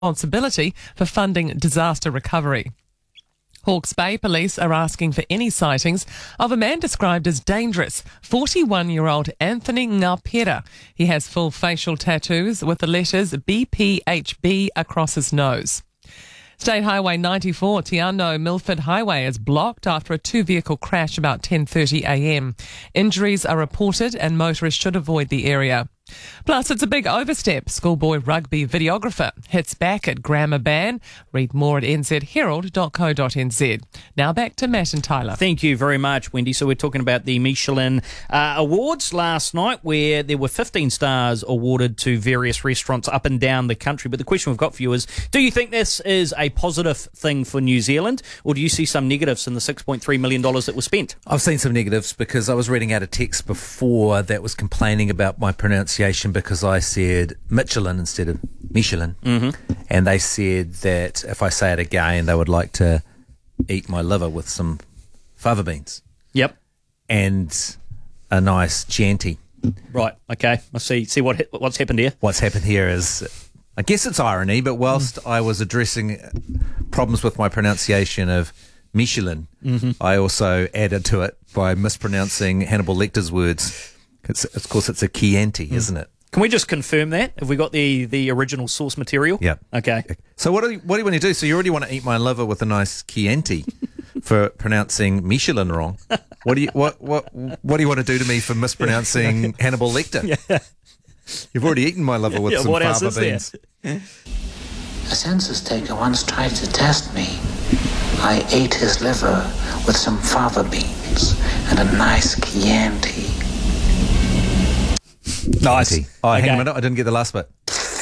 responsibility for funding disaster recovery. Hawke's Bay police are asking for any sightings of a man described as dangerous, 41-year-old Anthony Ngapera. He has full facial tattoos with the letters BPHB across his nose. State Highway 94, Te Anau Milford Highway is blocked after a two-vehicle crash about 10:30 a.m. Injuries are reported and motorists should avoid the area. Plus, it's a big overstep. Schoolboy rugby videographer hits back at grammar ban. Read more at nzherald.co.nz. Now back to Matt and Tyler. Thank you very much, Wendy. So we're talking about the Michelin Awards last night, where there were 15 stars awarded to various restaurants up and down the country. But the question we've got for you is, do you think this is a positive thing for New Zealand, or do you see some negatives in the $6.3 million that was spent? I've seen some negatives because I was reading out a text before that was complaining about my pronunciation because I said Michelin instead of Michelin. Mm-hmm. And they said that if I say it again, they would like to eat my liver with some fava beans. Yep. And a nice Chianti. Right, okay. I see what's happened here. What's happened here is, I guess it's irony, but whilst I was addressing problems with my pronunciation of Michelin, I also added to it by mispronouncing Hannibal Lecter's words. Of course, it's a Chianti, isn't it? Can we just confirm that? Have we got the original source material? Yeah. Okay. So what do you want to do? So you already want to eat my liver with a nice Chianti for pronouncing Michelin wrong. What do you want to do to me for mispronouncing Hannibal Lecter? Yeah. You've already eaten my liver with some fava beans. A census taker once tried to test me. I ate his liver with some fava beans and a nice Chianti. Nice. Oh, hang on a minute. I didn't get the last bit.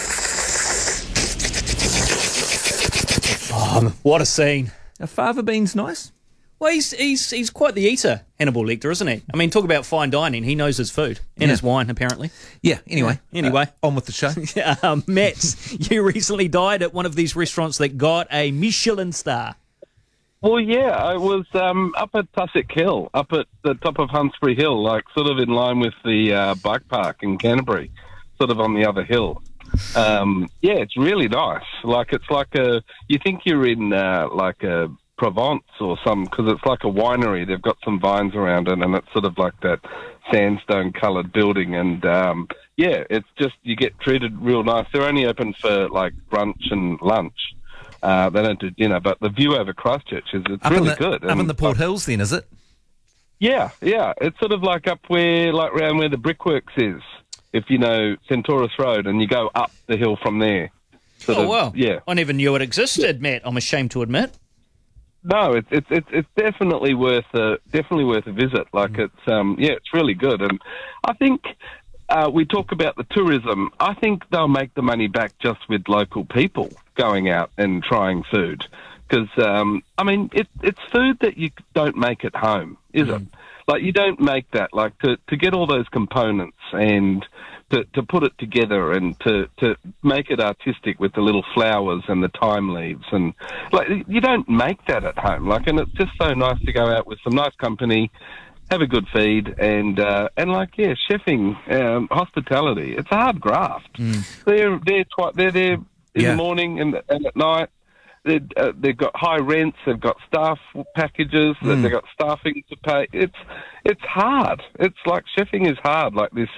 Oh, what a scene. Are fava beans nice? Well, he's quite the eater, Hannibal Lecter, isn't he? I mean, talk about fine dining. He knows his food and his wine, apparently. Yeah, anyway. On with the show. Matt, you recently dined at one of these restaurants that got a Michelin star. Well, yeah, I was up at Tussock Hill, up at the top of Hunsbury Hill, like sort of in line with the bike park in Canterbury, sort of on the other hill. Yeah, it's really nice. Like, it's like you think you're in like a Provence or some, because it's like a winery. They've got some vines around it, and it's sort of like that sandstone-coloured building. And, yeah, it's just, you get treated real nice. They're only open for, like, brunch and lunch. They don't do dinner, but the view over Christchurch it's really good. Up in the Port Hills, then, is it? Yeah. It's sort of like up where, like around where the Brickworks is, if you know Centaurus Road, and you go up the hill from there. Wow! Yeah, I never knew it existed, Matt. I'm ashamed to admit. No, it's definitely worth a visit. Like it's really good, and I think. We talk about the tourism. I think they'll make the money back just with local people going out and trying food. Because, I mean, it's food that you don't make at home, is it? Like, you don't make that. Like, to get all those components and to put it together and to make it artistic with the little flowers and the thyme leaves. And, like, you don't make that at home. Like, and it's just so nice to go out with some nice company, have a good feed, and chefing, hospitality. It's a hard graft. They're there in the morning and at night. They've got high rents. They've got staff packages. They've got staffing to pay. It's hard. It's like chefing is hard. Like this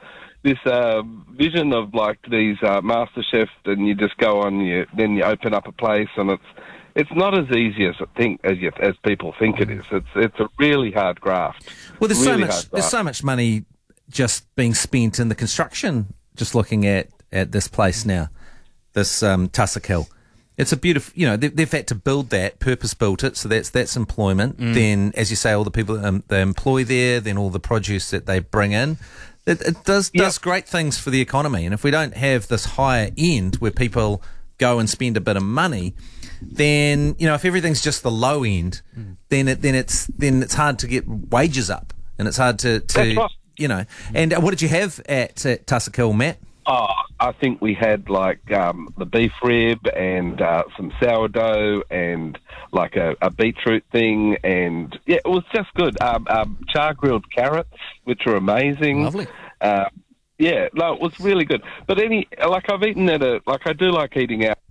vision of like these master chefs, and you just go on. Then you open up a place, and it's not as easy as people think it is. It's a really hard graft. Well, there's so much money just being spent in the construction. Just looking at this place now, this Tussock Hill. It's a beautiful. They've had to build that, purpose built it. So that's employment. Then, as you say, all the people they employ there, then all the produce that they bring in. It does great things for the economy. And if we don't have this higher end where people go and spend a bit of money, then if everything's just the low end, then it's hard to get wages up, and it's hard to That's right. And what did you have at Tussock Hill, Matt? Oh, I think we had like the beef rib and some sourdough and like a beetroot thing, and yeah, it was just good. Char grilled carrots, which are amazing. Lovely. Yeah, no, it was really good. But I've eaten I do like eating out